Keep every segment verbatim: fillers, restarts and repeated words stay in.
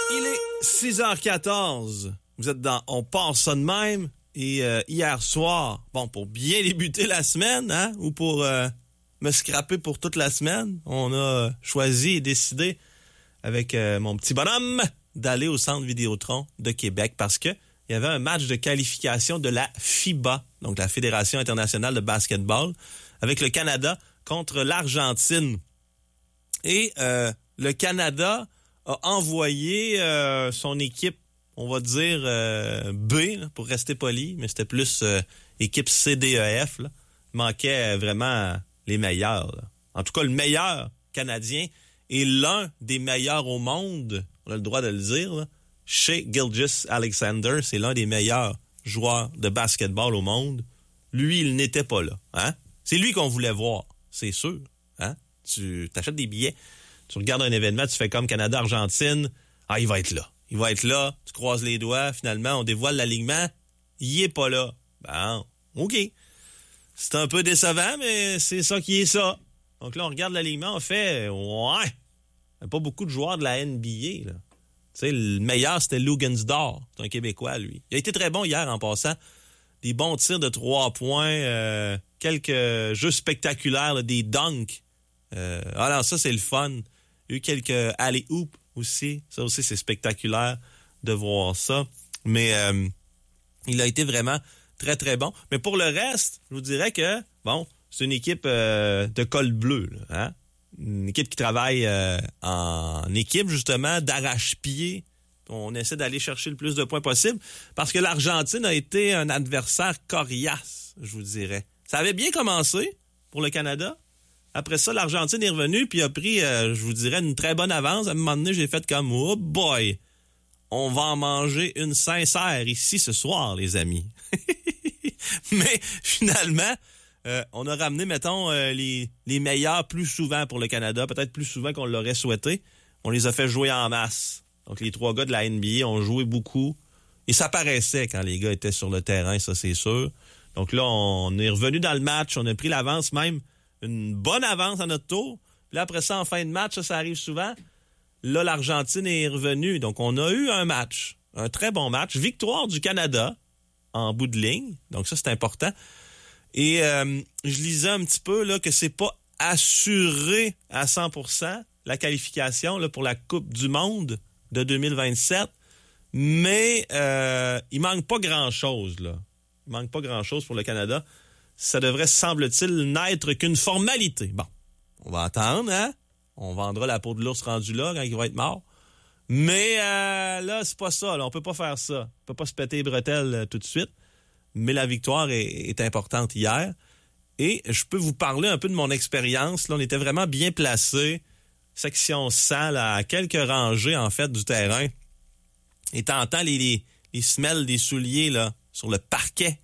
Il est six heures quatorze. Vous êtes dans On passe ça de même. Et euh, hier soir, bon, pour bien débuter la semaine, hein, ou pour euh, me scraper pour toute la semaine, on a choisi et décidé avec euh, mon petit bonhomme d'aller au Centre Vidéotron de Québec parce que il y avait un match de qualification de la FIBA, donc la Fédération internationale de basketball, avec le Canada contre l'Argentine. Et euh, le Canada a envoyé euh, son équipe, on va dire euh, B, là, pour rester poli, mais c'était plus euh, équipe C D E F. Là. Il manquait vraiment les meilleurs. Là. En tout cas, le meilleur Canadien et l'un des meilleurs au monde, on a le droit de le dire, là, Shai Gilgeous-Alexander, c'est l'un des meilleurs joueurs de basketball au monde. Lui, il n'était pas là. Hein? C'est lui qu'on voulait voir, c'est sûr. Hein? Tu t'achètes des billets, tu regardes un événement, tu fais comme Canada-Argentine, ah, il va être là. Il va être là, tu croises les doigts, finalement, on dévoile l'alignement, il est pas là. Bon, OK. C'est un peu décevant, mais c'est ça qui est ça. Donc là, on regarde l'alignement, on fait, ouais, il n'y a pas beaucoup de joueurs de la N B A, là. Tu sais, le meilleur, c'était Lou Gansdor. C'est un Québécois, lui. Il a été très bon hier, en passant. Des bons tirs de trois points, euh, quelques jeux spectaculaires, là, des dunks. Euh, alors ça, c'est le fun. Il y a eu quelques alley-oop aussi. Ça aussi, c'est spectaculaire de voir ça. Mais euh, il a été vraiment très, très bon. Mais pour le reste, je vous dirais que, bon, c'est une équipe euh, de col bleu, là, hein? Une équipe qui travaille euh, en équipe, justement, d'arrache-pied. On essaie d'aller chercher le plus de points possible parce que l'Argentine a été un adversaire coriace, je vous dirais. Ça avait bien commencé pour le Canada. Après ça, l'Argentine est revenue puis a pris, euh, je vous dirais, une très bonne avance. À un moment donné, j'ai fait comme « Oh boy! On va en manger une sincère ici ce soir, les amis. » Mais finalement... Euh, on a ramené, mettons, euh, les, les meilleurs plus souvent pour le Canada, peut-être plus souvent qu'on l'aurait souhaité. On les a fait jouer en masse. Donc, les trois gars de la N B A ont joué beaucoup. Et ça paraissait quand les gars étaient sur le terrain, ça, c'est sûr. Donc là, on est revenu dans le match. On a pris l'avance, même une bonne avance à notre tour. Puis là, après ça, en fin de match, ça, ça arrive souvent. Là, l'Argentine est revenue. Donc, on a eu un match, un très bon match. Victoire du Canada en bout de ligne. Donc, ça, c'est important. Et euh, je lisais un petit peu là que c'est pas assuré à cent pour cent la qualification là, pour la Coupe du Monde de deux mille vingt-sept, mais euh, il manque pas grand-chose là. Il manque pas grand-chose pour le Canada. Ça devrait, semble-t-il, n'être qu'une formalité. Bon, on va attendre, hein? On vendra la peau de l'ours rendu là quand il va être mort. Mais euh, là, c'est pas ça. Là. On peut pas faire ça. On peut pas se péter les bretelles euh, tout de suite. Mais la victoire est, est importante hier. Et je peux vous parler un peu de mon expérience. Là, on était vraiment bien placés. Section cent, là, à quelques rangées, en fait, du terrain. Et t'entends les, les, les semelles des souliers là, sur le parquet.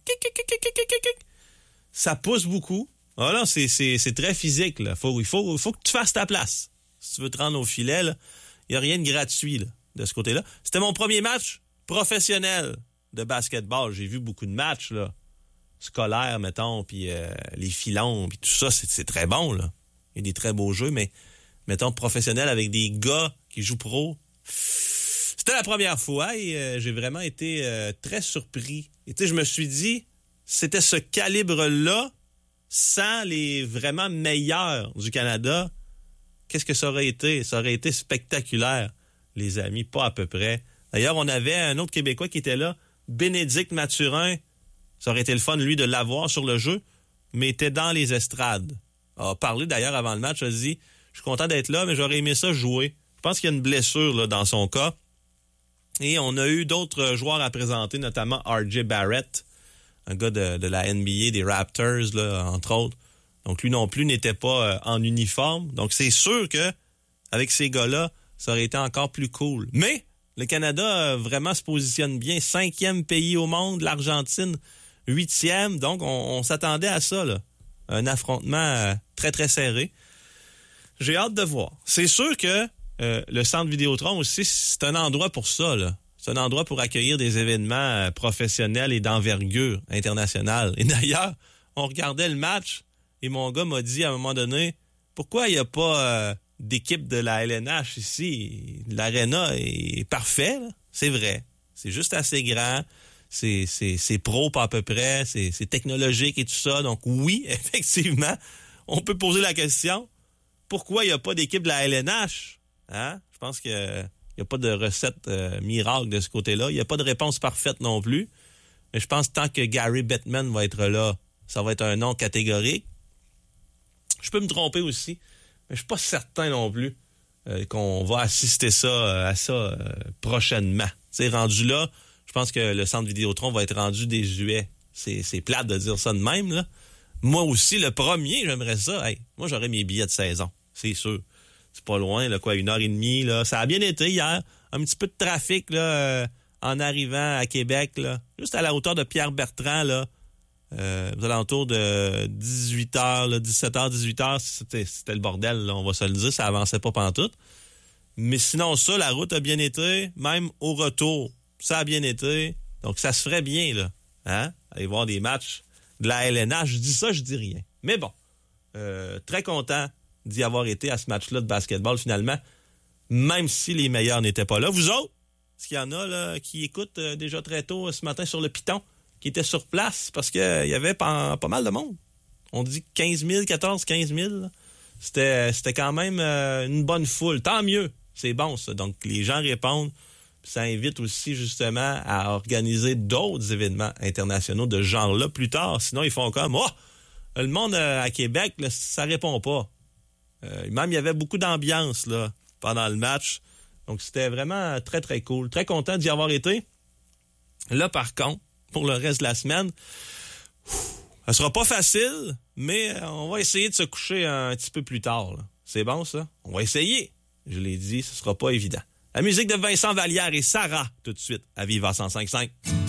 Ça pousse beaucoup. Voilà, c'est, c'est, c'est très physique. Là. Faut, il faut, faut que tu fasses ta place. Si tu veux te rendre au filet, il n'y a rien de gratuit là, de ce côté-là. C'était mon premier match professionnel de basketball. J'ai vu beaucoup de matchs là, scolaires, mettons, puis euh, les filons, puis tout ça, c'est, c'est très bon. Là. Il y a des très beaux jeux, mais mettons professionnels avec des gars qui jouent pro. C'était la première fois et euh, j'ai vraiment été euh, très surpris. Et tu sais, je me suis dit, c'était ce calibre-là, sans les vraiment meilleurs du Canada, qu'est-ce que ça aurait été? Ça aurait été spectaculaire, les amis, pas à peu près. D'ailleurs, on avait un autre Québécois qui était là, Bénédicte Mathurin. Ça aurait été le fun, lui, de l'avoir sur le jeu, mais était dans les estrades. Il a parlé d'ailleurs avant le match, il a dit, je suis content d'être là, mais j'aurais aimé ça jouer. Je pense qu'il y a une blessure là, dans son cas. Et on a eu d'autres joueurs à présenter, notamment R J Barrett, un gars de, de la N B A, des Raptors, là, entre autres. Donc, lui non plus n'était pas euh, en uniforme. Donc, c'est sûr que avec ces gars-là, ça aurait été encore plus cool. Mais le Canada euh, vraiment se positionne bien. Cinquième pays au monde, l'Argentine, huitième. Donc, on, on s'attendait à ça, là. Un affrontement euh, très, très serré. J'ai hâte de voir. C'est sûr que euh, le Centre Vidéotron aussi, c'est un endroit pour ça, là. C'est un endroit pour accueillir des événements euh, professionnels et d'envergure internationale. Et d'ailleurs, on regardait le match et mon gars m'a dit à un moment donné, pourquoi il n'y a pas euh, d'équipe de la L N H ici. L'aréna est parfait, là. C'est vrai. C'est juste assez grand. C'est, c'est, c'est pro pas à peu près. C'est, c'est technologique et tout ça. Donc oui, effectivement, on peut poser la question, pourquoi il n'y a pas d'équipe de la L N H? Hein? Je pense qu'il n'y a pas de recette euh, miracle de ce côté-là. Il n'y a pas de réponse parfaite non plus. Mais je pense que tant que Gary Bettman va être là, ça va être un nom catégorique. Je peux me tromper aussi, mais je suis pas certain non plus euh, qu'on va assister ça euh, à ça euh, prochainement. Tu sais, rendu là, je pense que le centre Vidéotron va être rendu désuet. C'est, c'est plate de dire ça de même, là. Moi aussi, le premier, j'aimerais ça. Hey, moi, j'aurais mes billets de saison, c'est sûr. C'est pas loin, là, quoi, une heure et demie, là. Ça a bien été hier. Un petit peu de trafic, là, euh, en arrivant à Québec, là. Juste à la hauteur de Pierre-Bertrand, là. Euh, aux alentours de dix-huit heures, là, dix-sept heures, dix-huit heures, c'était, c'était le bordel, là, on va se le dire, ça avançait pas pantoute. Mais sinon, ça, la route a bien été, même au retour, ça a bien été. Donc, ça se ferait bien, là. Hein? Aller voir des matchs de la L N H, je dis ça, je dis rien. Mais bon, euh, très content d'y avoir été à ce match-là de basketball, finalement, même si les meilleurs n'étaient pas là. Vous autres, est-ce qu'il y en a là, qui écoutent euh, déjà très tôt ce matin sur le Piton, qui étaient sur place, parce qu'il euh, y avait pas, pas mal de monde. On dit quinze mille, quatorze, quinze mille. C'était, c'était quand même euh, une bonne foule. Tant mieux, c'est bon ça. Donc, les gens répondent. Ça invite aussi, justement, à organiser d'autres événements internationaux de ce genre-là plus tard. Sinon, ils font comme « Oh, le monde euh, à Québec, là, ça répond pas. Euh, » Même, il y avait beaucoup d'ambiance là pendant le match. Donc, c'était vraiment très, très cool. Très content d'y avoir été. Là, par contre, pour le reste de la semaine, ça sera pas facile, mais on va essayer de se coucher un petit peu plus tard, là. C'est bon, ça? On va essayer. Je l'ai dit, ce sera pas évident. La musique de Vincent Vallière et Sarah, tout de suite, à Viva cent cinq virgule cinq.